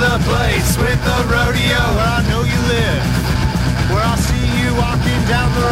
the place with the rodeo where I know you live, where I'll see you walking down the